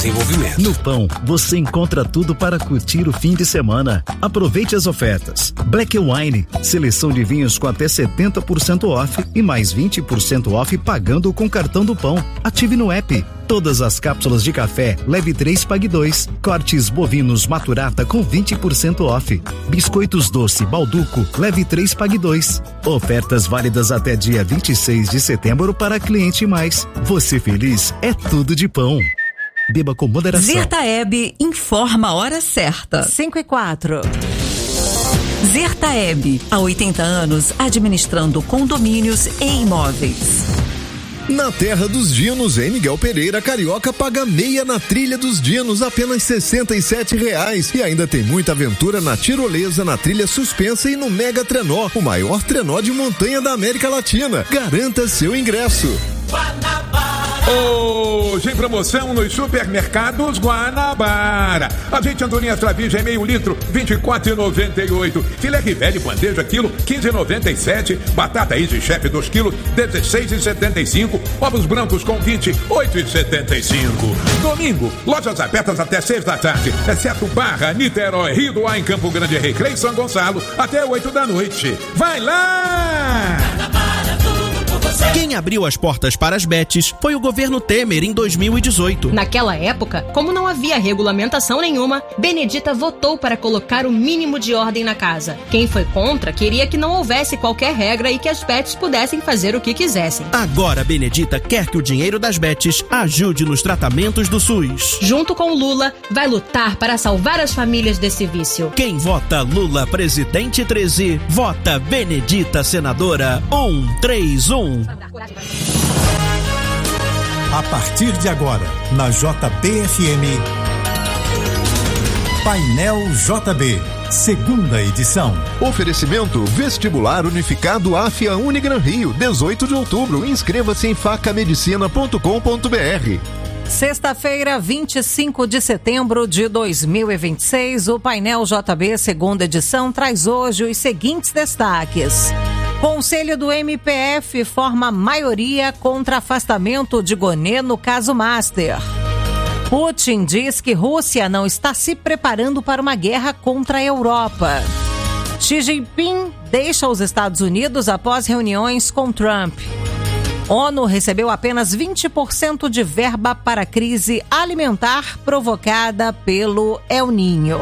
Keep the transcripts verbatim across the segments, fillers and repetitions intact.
Desenvolvimento. No Pão, você encontra tudo para curtir o fim de semana. Aproveite as ofertas. Black Wine, seleção de vinhos com até setenta por cento off e mais vinte por cento off pagando com cartão do Pão. Ative no app. Todas as cápsulas de café, leve três, pague dois. Cortes bovinos Maturata com vinte por cento off. Biscoitos doce Balduco, leve três, pague dois. Ofertas válidas até dia vinte e seis de setembro para cliente mais. Você feliz é tudo de Pão. Beba com moderação. Zertaeb informa a hora certa. cinco e quatro. Zertaeb, há oitenta anos, administrando condomínios e imóveis. Na Terra dos Dinos, em Miguel Pereira, Carioca paga meia na trilha dos Dinos, apenas sessenta e sete reais. E ainda tem muita aventura na tirolesa, na trilha suspensa e no Mega Trenó, o maior trenó de montanha da América Latina. Garanta seu ingresso. Hoje em promoção nos supermercados Guanabara. Azeite Andorinha Travija meio litro, vinte e quatro reais e noventa e oito centavos. Filé Rivelli bandeja quilo, quinze reais e noventa e sete centavos. Batata Easy Chef dois quilos, dezesseis reais e setenta e cinco centavos. Ovos brancos com vinte, oito reais e setenta e cinco centavos. Domingo, lojas abertas até seis da tarde, exceto Barra, Niterói, Rio do Ar, em Campo Grande, Recreio e São Gonçalo, até oito da noite. Vai lá! Quem abriu as portas para as bets foi o governo Temer em dois mil e dezoito. Naquela época, como não havia regulamentação nenhuma, Benedita votou para colocar o mínimo de ordem na casa. Quem foi contra queria que não houvesse qualquer regra e que as bets pudessem fazer o que quisessem. Agora Benedita quer que o dinheiro das bets ajude nos tratamentos do SUS. Junto com Lula, vai lutar para salvar as famílias desse vício. Quem vota Lula presidente treze, vota Benedita senadora um três um. A partir de agora, na J B F M, Painel J B, segunda edição. Oferecimento Vestibular Unificado AFIA Unigran Rio, dezoito de outubro. Inscreva-se em facamedicina ponto com ponto br. Sexta-feira, vinte e cinco de setembro de dois mil e vinte e seis, o Painel J B, segunda edição, traz hoje os seguintes destaques. Conselho do M P F forma maioria contra afastamento de Gonê no caso Master. Putin diz que Rússia não está se preparando para uma guerra contra a Europa. Xi Jinping deixa os Estados Unidos após reuniões com Trump. ONU recebeu apenas vinte por cento de verba para a crise alimentar provocada pelo El Niño.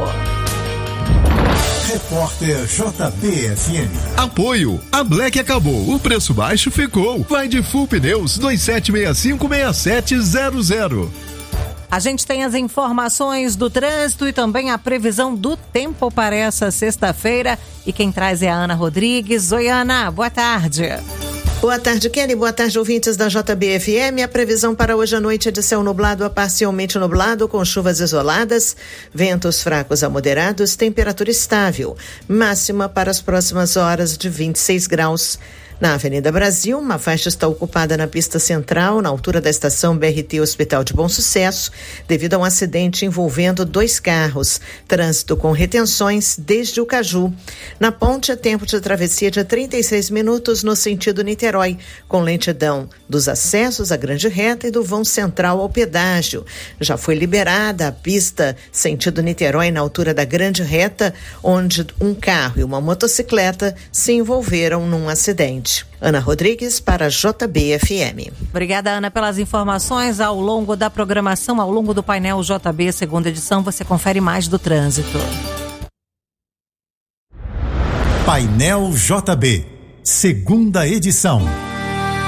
Repórter J B F M. Apoio. A Black acabou. O preço baixo ficou. Vai de Full Pneus dois sete seis cinco, seis sete zero zero. A gente tem as informações do trânsito e também a previsão do tempo para essa sexta-feira. E quem traz é a Ana Rodrigues. Oi, Ana. Boa tarde. Boa tarde, Kelly. Boa tarde, ouvintes da J B F M. A previsão para hoje à noite é de céu nublado a parcialmente nublado, com chuvas isoladas, ventos fracos a moderados, temperatura estável. Máxima para as próximas horas de vinte e seis graus. Na Avenida Brasil, uma faixa está ocupada na pista central, na altura da estação B R T Hospital de Bom Sucesso, devido a um acidente envolvendo dois carros. Trânsito com retenções desde o Caju. Na ponte, é tempo de travessia de trinta e seis minutos no sentido Niterói, com lentidão dos acessos à Grande Reta e do vão central ao pedágio. Já foi liberada a pista sentido Niterói na altura da Grande Reta, onde um carro e uma motocicleta se envolveram num acidente. Ana Rodrigues para a J B F M. Obrigada, Ana, pelas informações. Ao longo da programação, ao longo do Painel J B, segunda edição, você confere mais do trânsito. Painel J B, segunda edição.